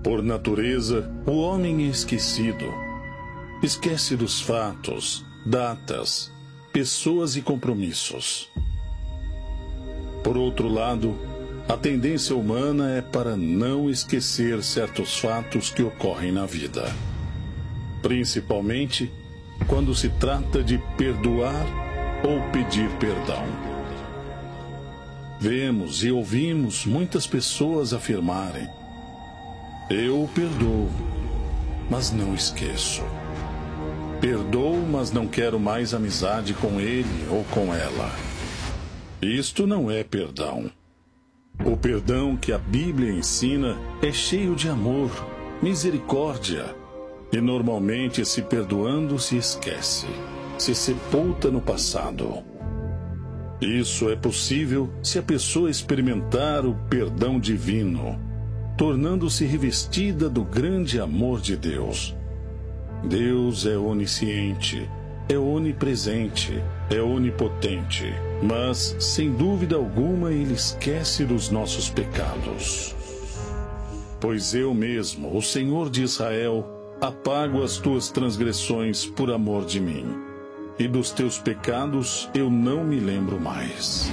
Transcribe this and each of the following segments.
Por natureza, o homem é esquecido. Esquece dos fatos, datas, pessoas e compromissos. Por outro lado, a tendência humana é para não esquecer certos fatos que ocorrem na vida. Principalmente quando se trata de perdoar ou pedir perdão. Vemos e ouvimos muitas pessoas afirmarem: eu perdoo, mas não esqueço. Perdoo, mas não quero mais amizade com ele ou com ela. Isto não é perdão. O perdão que a Bíblia ensina é cheio de amor, misericórdia. E normalmente, se perdoando, se esquece, se sepulta no passado. Isso é possível se a pessoa experimentar o perdão divino, tornando-se revestida do grande amor de Deus. Deus é onisciente, é onipresente, é onipotente, mas, sem dúvida alguma, Ele esquece dos nossos pecados. Pois eu mesmo, o Senhor de Israel, apago as tuas transgressões por amor de mim, e dos teus pecados eu não me lembro mais.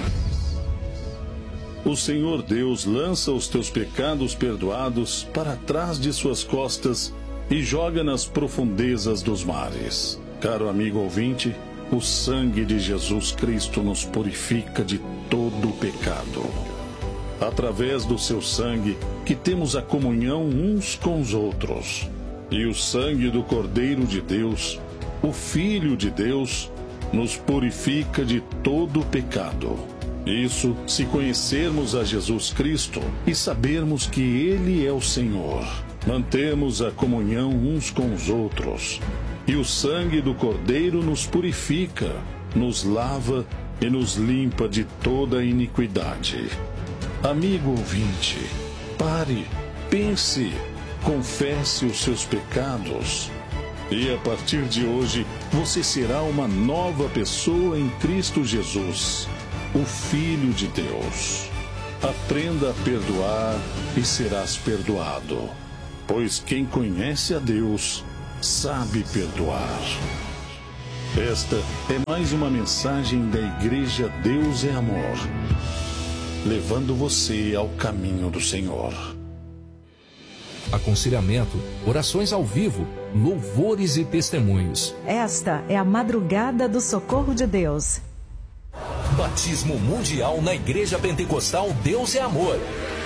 O Senhor Deus lança os teus pecados perdoados para trás de suas costas e joga nas profundezas dos mares. Caro amigo ouvinte, o sangue de Jesus Cristo nos purifica de todo o pecado. Através do seu sangue que temos a comunhão uns com os outros. E o sangue do Cordeiro de Deus, o Filho de Deus, nos purifica de todo o pecado. Isso se conhecermos a Jesus Cristo e sabermos que Ele é o Senhor. Mantemos a comunhão uns com os outros. E o sangue do Cordeiro nos purifica, nos lava e nos limpa de toda iniquidade. Amigo ouvinte, pare, pense, confesse os seus pecados. E a partir de hoje, você será uma nova pessoa em Cristo Jesus, o Filho de Deus. Aprenda a perdoar e serás perdoado, pois quem conhece a Deus sabe perdoar. Esta é mais uma mensagem da Igreja Deus é Amor, levando você ao caminho do Senhor. Aconselhamento, orações ao vivo, louvores e testemunhos. Esta é a madrugada do socorro de Deus. Batismo mundial na Igreja Pentecostal Deus é Amor.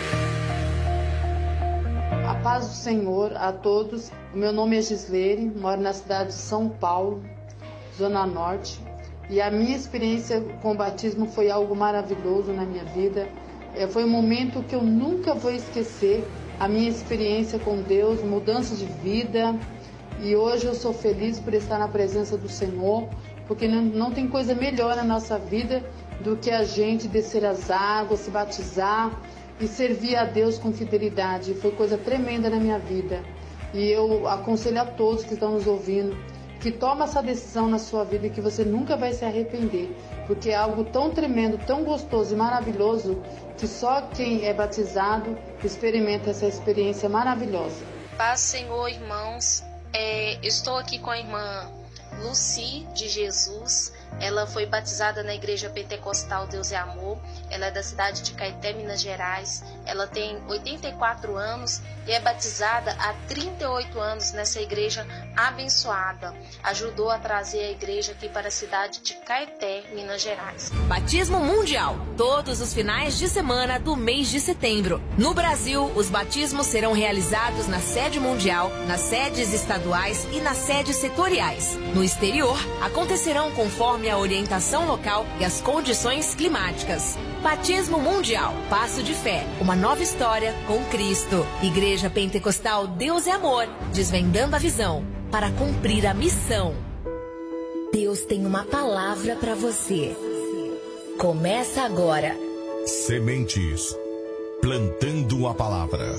A paz do Senhor a todos. O meu nome é Gislene, moro na cidade de São Paulo, Zona Norte. E a minha experiência com o batismo foi algo maravilhoso na minha vida. Foi um momento que eu nunca vou esquecer. A minha experiência com Deus, mudança de vida. E hoje eu sou feliz por estar na presença do Senhor, porque não tem coisa melhor na nossa vida do que a gente descer as águas, se batizar e servir a Deus com fidelidade. Foi coisa tremenda na minha vida. E eu aconselho a todos que estão nos ouvindo que tome essa decisão na sua vida e que você nunca vai se arrepender, porque é algo tão tremendo, tão gostoso e maravilhoso que só quem é batizado experimenta essa experiência maravilhosa. Paz, Senhor, irmãos. Estou aqui com a irmã Lucy de Jesus. Ela foi batizada na Igreja Pentecostal Deus é Amor. Ela é da cidade de Caeté, Minas Gerais. Ela tem 84 anos e é batizada há 38 anos nessa igreja abençoada. Ajudou a trazer a igreja aqui para a cidade de Caeté, Minas Gerais. Batismo mundial, todos os finais de semana do mês de setembro. No Brasil, os batismos serão realizados na sede mundial, nas sedes estaduais e nas sedes setoriais. No exterior, acontecerão conforme a orientação local e as condições climáticas. Batismo mundial, passo de fé, uma nova história com Cristo. Igreja Pentecostal Deus é Amor, desvendando a visão para cumprir a missão. Deus tem uma palavra para você. Começa agora. Sementes, plantando a palavra.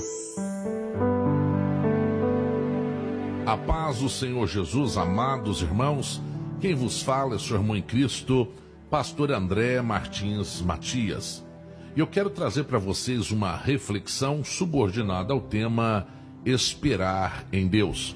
A paz do Senhor Jesus, amados irmãos. Quem vos fala é seu irmão em Cristo, pastor André Martins Matias. E eu quero trazer para vocês uma reflexão subordinada ao tema esperar em Deus.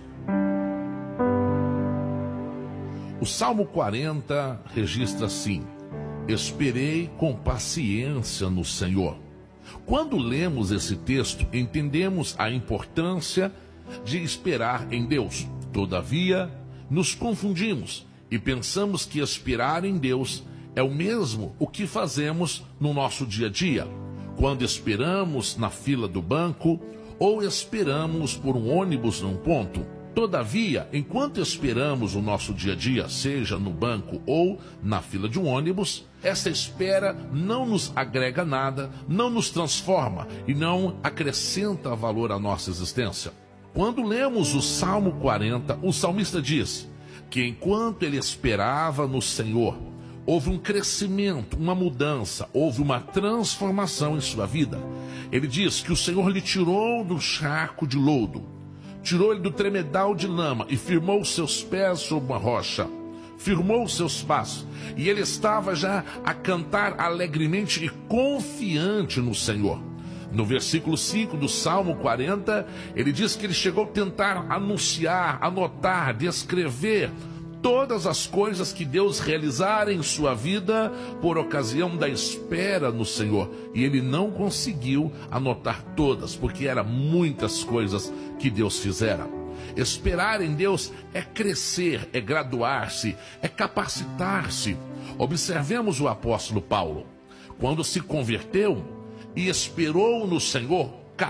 O Salmo 40 registra assim: esperei com paciência no Senhor. Quando lemos esse texto, entendemos a importância de esperar em Deus. Todavia, nos confundimos e pensamos que esperar em Deus é o mesmo o que fazemos no nosso dia a dia, quando esperamos na fila do banco ou esperamos por um ônibus num ponto. Todavia, enquanto esperamos o nosso dia a dia, seja no banco ou na fila de um ônibus, essa espera não nos agrega nada, não nos transforma e não acrescenta valor à nossa existência. Quando lemos o Salmo 40, o salmista diz que enquanto ele esperava no Senhor, houve um crescimento, uma mudança, houve uma transformação em sua vida. Ele diz que o Senhor lhe tirou do charco de lodo, tirou ele do tremedal de lama e firmou seus pés sobre uma rocha, firmou seus passos, e ele estava já a cantar alegremente e confiante no Senhor. No versículo 5 do Salmo 40, ele diz que ele chegou a tentar anunciar, anotar, descrever todas as coisas que Deus realizara em sua vida por ocasião da espera no Senhor. E ele não conseguiu anotar todas, porque eram muitas coisas que Deus fizera. Esperar em Deus é crescer, é graduar-se, é capacitar-se. Observemos o apóstolo Paulo. Quando se converteu e esperou no Senhor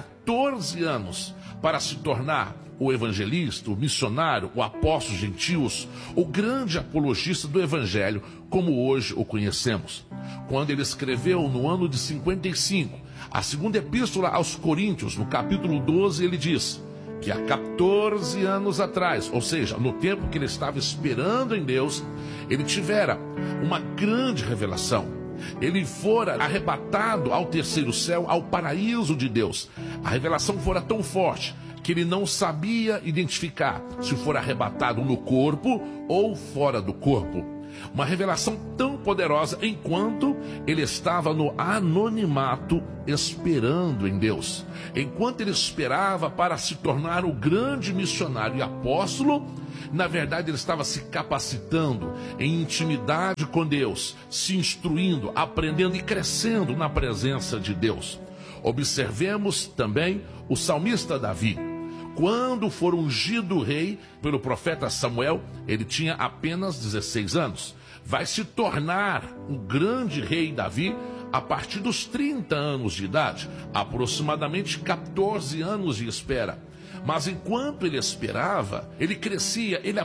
14 anos para se tornar o evangelista, o missionário, o apóstolo gentios, o grande apologista do evangelho, como hoje o conhecemos. Quando ele escreveu no ano de 55, a segunda epístola aos Coríntios, no capítulo 12, ele diz que há 14 anos atrás, ou seja, no tempo que ele estava esperando em Deus, ele tivera uma grande revelação. Ele fora arrebatado ao terceiro céu, ao paraíso de Deus. A revelação fora tão forte que ele não sabia identificar se for arrebatado no corpo ou fora do corpo. Uma revelação tão poderosa enquanto ele estava no anonimato esperando em Deus. Enquanto ele esperava para se tornar o grande missionário e apóstolo, na verdade ele estava se capacitando em intimidade com Deus, se instruindo, aprendendo e crescendo na presença de Deus. Observemos também o salmista Davi. Quando for ungido rei pelo profeta Samuel, ele tinha apenas 16 anos. Vai se tornar um grande rei Davi a partir dos 30 anos de idade, aproximadamente 14 anos de espera. Mas enquanto ele esperava, ele crescia, ele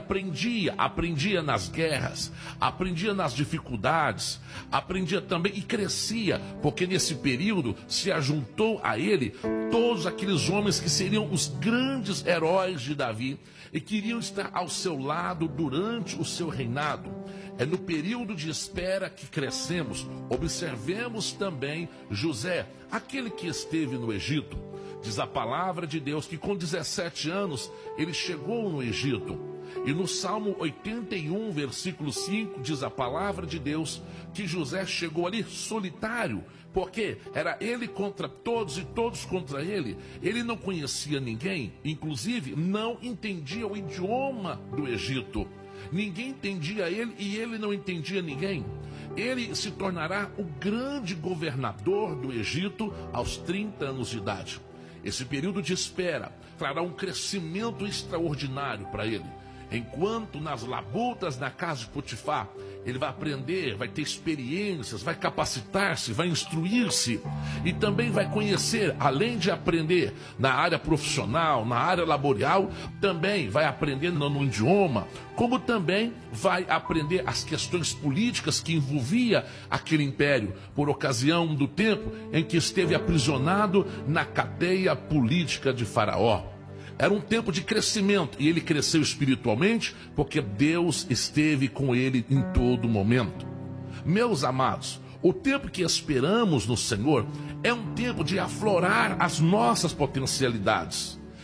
aprendia nas guerras, aprendia nas dificuldades, aprendia também e crescia, porque nesse período se ajuntou a ele todos aqueles homens que seriam os grandes heróis de Davi e queriam estar ao seu lado durante o seu reinado. É no período de espera que crescemos. Observemos também José, aquele que esteve no Egito. Diz a palavra de Deus que com 17 anos ele chegou no Egito. E no Salmo 81, versículo 5, diz a palavra de Deus que José chegou ali solitário, porque era ele contra todos e todos contra ele. Ele não conhecia ninguém, inclusive não entendia o idioma do Egito. Ninguém entendia ele e ele não entendia ninguém. Ele se tornará o grande governador do Egito aos 30 anos de idade. Esse período de espera trará um crescimento extraordinário para ele. Enquanto nas labutas na casa de Potifar, ele vai aprender, vai ter experiências, vai capacitar-se, vai instruir-se e também vai conhecer, além de aprender na área profissional, na área laboral, também vai aprender no idioma, como também vai aprender as questões políticas que envolvia aquele império, por ocasião do tempo em que esteve aprisionado na cadeia política de Faraó. Era um tempo de crescimento e ele cresceu espiritualmente porque Deus esteve com ele em todo momento. Meus amados, o tempo que esperamos no Senhor é um tempo de aflorar as nossas potencialidades.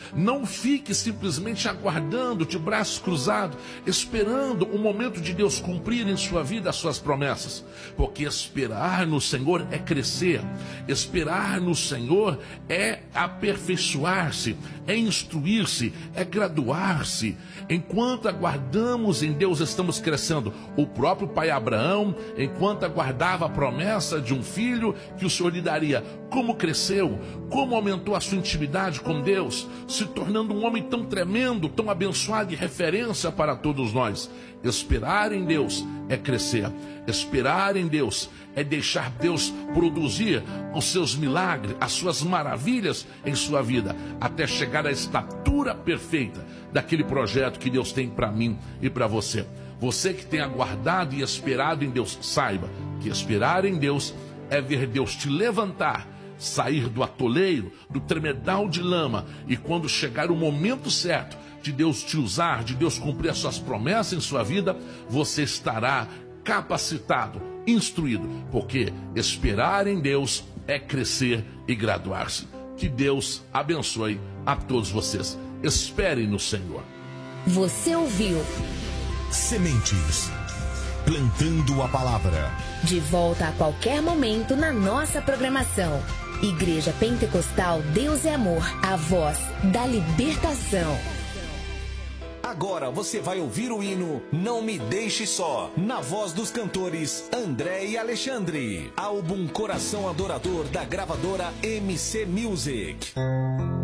Não fique simplesmente aguardando, de braços cruzados, esperando o momento de Deus cumprir em sua vida as suas promessas. Porque esperar no Senhor é crescer. Esperar no Senhor é aperfeiçoar-se, é instruir-se, é graduar-se. Enquanto aguardamos em Deus, estamos crescendo. O próprio pai Abraão, enquanto aguardava a promessa de um filho que o Senhor lhe daria, como cresceu, como aumentou a sua intimidade com Deus, se tornando um homem tão tremendo, tão abençoado e referência para todos nós. Esperar em Deus é crescer. Esperar em Deus é deixar Deus produzir os seus milagres, as suas maravilhas em sua vida, até chegar à estatura perfeita daquele projeto que Deus tem para mim e para você. Você que tem aguardado e esperado em Deus, saiba que esperar em Deus é ver Deus te levantar, sair do atoleiro, do tremedal de lama, e quando chegar o momento certo de Deus te usar, de Deus cumprir as suas promessas em sua vida, você estará capacitado, instruído, porque esperar em Deus é crescer e graduar-se. Que Deus abençoe a todos vocês. Esperem no Senhor. Você ouviu Sementes, plantando a palavra. De volta a qualquer momento na nossa programação. Igreja Pentecostal Deus é Amor, a voz da libertação. Agora você vai ouvir o hino Não Me Deixe Só, na voz dos cantores André e Alexandre. Álbum Coração Adorador da gravadora MC Music.